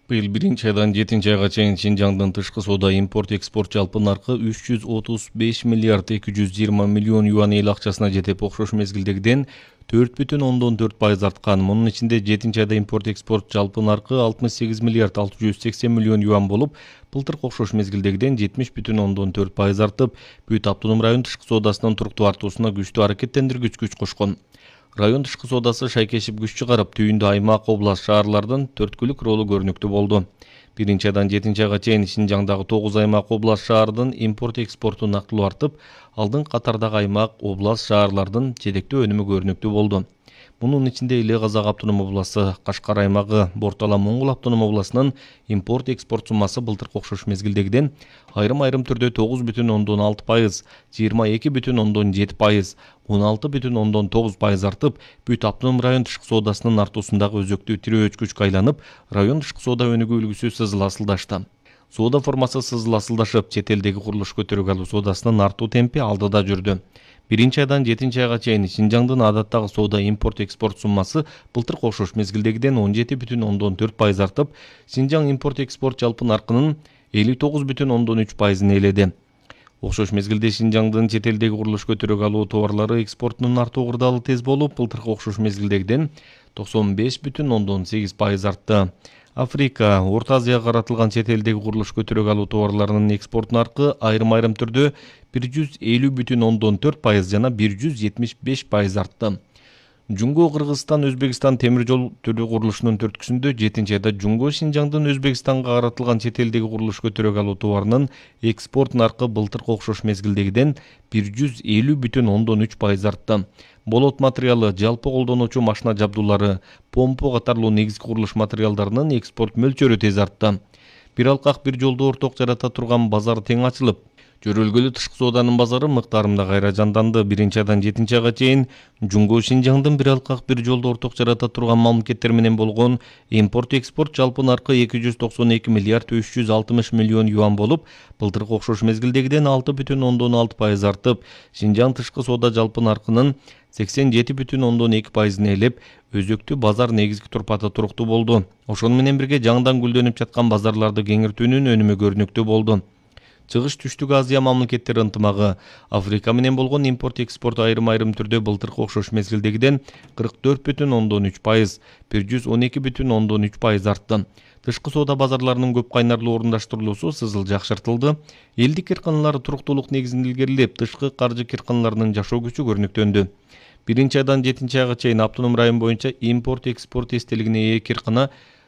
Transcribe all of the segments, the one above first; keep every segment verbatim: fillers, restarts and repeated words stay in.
Быйыл биринчи айдан жетинчи айга чейин Шинжаңдын тышкы соода импорт-экспорт жалпы наркы үч жүз отуз беш миллиард эки жүз жыйырма миллион юань эл акчасына жетип, окшош мезгилдегиден төрт бүтүн ондон төрт пайыз арткан. Мунун ичинде жетинчи айда импорт-экспорт жалпы наркы алтымыш сегиз миллиард алты жүз сексен миллион юань болуп, былтыркы окшош мезгилдегиден жетимиш бүтүн ондон төрт пайыз артып, Бүт автоном район тышкы соодасынын туруктуу артуусуна күчтүү аракеттендиргүч күч кошкон. Район тышкы соодасы шайкешип күч чыгарып, түйүндө аймак, область, шаарлардын төрткүлүк ролу көрүнүктүү болду. Биринчи айдан жетинчи айга чейин Шинжаңдагы тогуз аймак, область, шаардын импорт-экспорту нактылуу артып, алдыңкы катардагы аймак, область, шаарлардын жетектөө өнүмү көрүнүктүү болду. Мунун ичинде Эле Казак автоном областы, Кашкар аймагы, Бортала Моңгол автоном областынын импорт-экспорт суммасы былтыркы окшош мезгилдегиден айрым-айрым түрдө тогуз бүтүн ондон алты пайыз, жыйырма эки бүтүн ондон жети пайыз, он алты бүтүн ондон тогуз пайыз артып, Бүт автоном район тышкы соодасынын артуусундагы өзөктүү тирөөч күчкө айланып, район тышкы соода өнүгүү үлгүсү сызыл асылдашты. Соода формасы сызыл асылдашып, чет элдеги курулуш көтөрүк алуу соодасынын артуу темпи алдыда жүрдү. Биринчи айдан жетинчи айга чейин Шинжаңдын адаттагы соода импорт-экспорт суммасы былтыркы окшош мезгилдегиден он жети бүтүн ондон төрт пайыз артып, Шинжаң импорт-экспорт жалпы наркынын элүү тогуз бүтүн ондон үч пайызын ээледи. Окшош мезгилде Шинжаңдын чет элдеги курулуш көтөрүк алуу товарлары экспортунун артуу кырдаалы тез болуп, былтыркы окшош мезгилдегиден токсон беш бүтүн ондон сегиз пайыз артты. Африка, Орто Азияга каратылган чет элдеги курулуш көтөрүк алуу товарларынын экспорт наркы айрым-айрым түрдө бир жүз элүү бүтүн ондон төрт пайыз жана бир жүз жетимиш беш пайыз артты. Жунго Кыргызстан Өзбекстан темир жол түрү курулушунун түрткүсүндө жетинчи айда Жунго Шинжаңдын Өзбекстанга каратылган чет элдеги курулуш көтөрүк алуу товарынын экспорт наркы былтыркы окшош мезгилдегиден бир жүз элүү бүтүн ондон үч пайыз артты. Болот материалы, жалпы колдонуучу машина жабдуулары, помпа катарлуу негизги курулуш материалдарынын экспорт мөлчөрү тез артты. Бир алкак бир жолду орток жарата турган базар тең ачылып, жөрөлгөлүү тышкы сооданын базары мыктаарында кайра жанданды. Биринчи айдан жетинчи айга чейин Жунго Шинжаңдын бир алкак бир жолду орток жарата турган мамлекеттер менен болгон импорт-экспорт жалпы наркы эки жүз токсон эки миллиард үч жүз алтымыш миллион юань болуп, былтыркы окшош мезгилдегиден алты бүтүн ондон алты пайыз артып, Шинжаң тышкы соода жалпы наркынын сексен жети бүтүн ондон эки пайызын ээлеп, өзөктүү базар негизги турпаты туруктуу болду. Ошону менен бирге жаңыдан гүлдөнүп жаткан базарларды кеңиртүүнүн өнүмү көрүнүктүү болду. Чыгыш Түштүк Азия мамлекеттери ынтымагы, Африка менен болгон импорт-экспорт айрым-айрым түрдө былтыркы окшош мезгилдегиден кырк төрт бүтүн ондон үч пайыз, бир жүз он эки бүтүн ондон үч пайыз артты. Тышкы соода базарларынын көп кайнарлуу орундаштырылуусу сызыл жакшыртылды. Элдик кирканалар туруктуулук негизинде илгерилеп, тышкы каржы кирканаларынын жашоо күчү көрүнүктөндү. Биринчи айдан жетинчи айга чейин автоном район боюнча импорт-экспорт эстелигине ээ киркана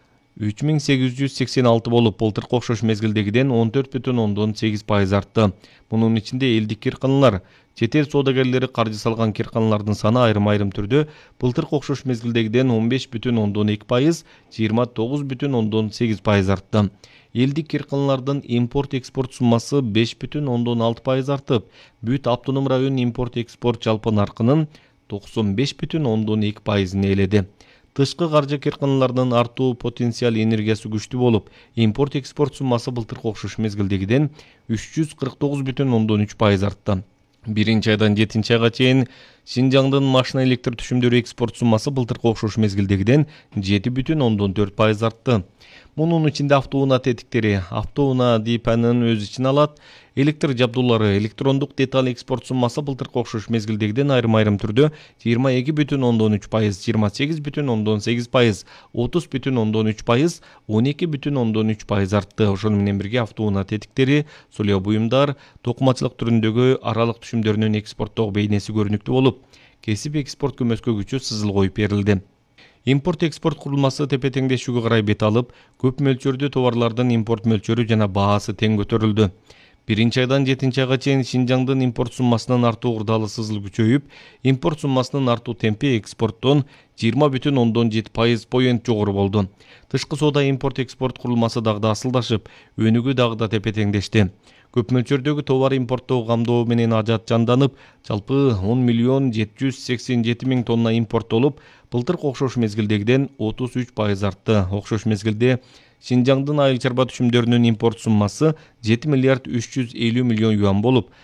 үч миң сегиз жүз сексен алты болуп, былтыркы окшош мезгилдегиден он төрт бүтүн ондон сегиз пайыз артты. Мунун ичинде элдик кирканалар, чет эл соодагерлери каржы салган кирканалардын саны айрым-айрым түрдө былтыркы окшош мезгилдегиден он беш бүтүн ондон эки пайыз, жыйырма тогуз бүтүн ондон сегиз пайыз артты. Элдик кирканалардын импорт-экспорт суммасы беш бүтүн ондон алты пайыз артып, Бүт автоном район импорт-экспорт жалпы наркынын токсон беш бүтүн ондон эки пайызын ээледи. Тышкы каржы кирканаларынын артуу потенциал энергиясы күчтүү болуп, импорт-экспорт суммасы былтыркы окшош мезгилдегиден үч жүз кырк тогуз бүтүн ондон үч пайыз артты. Биринчи айдан жетинчи айга чейин Шинжаңдын машина электр түшүмдөрү экспорт суммасы былтыркы окшош мезгилдегиден жети бүтүн ондон төрт пайыз артты. Мунун ичинде автоунаа тетиктери, автоунаа дипанын өз ичине алат. Электр жабдуулары, электрондук деталь экспорт суммасы былтыркы окшош мезгилдегиден айрым-айрым түрдө жыйырма эки бүтүн ондон үч пайыз, жыйырма сегиз бүтүн ондон сегиз пайыз, отуз бүтүн ондон үч пайыз, он эки бүтүн ондон үч пайыз артты. Ошону менен бирге автоунаа тетиктери, сулуу буюмдар, токумачылык түрүндөгү аралык түшүмдөрүнүн экспорттогу бейнеси көрүнүктүү болуп, кесип экспорт көмөскө күчү сызыл коюп берилди. Импорт-экспорт курулмасы тепе-теңдешүүгө карай бет алып, көп мөлчөрдүү товарлардын импорт мөлчөрү жана баасы тең көтөрүлдү. Биринчи айдан жетинчи айга чейин Шинжаңдын импорт суммасынын артуу кырдаалы сызыл күчөйүп, импорт суммасынын артуу темпи экспорттон жыйырма бүтүн ондон жети пайыз поинт жогору болду. Тышкы соода импорт-экспорт курулмасы дагы да асылдашып, өнүгүү дагы да тепе-теңдешти. Көп мөлчөрдөгү товар импорттоо камдоо менен ажат жанданып, жалпы он миллион жети жүз сексен жети миң тонна импорттолуп, былтыркы окшош мезгилдегиден отуз үч пайыз артты. Окшош мезгилде Шинжаңдын айыл чарба түшүмдөрүнүн импорт суммасы жети миллиард үч жүз элүү миллион юань болуп,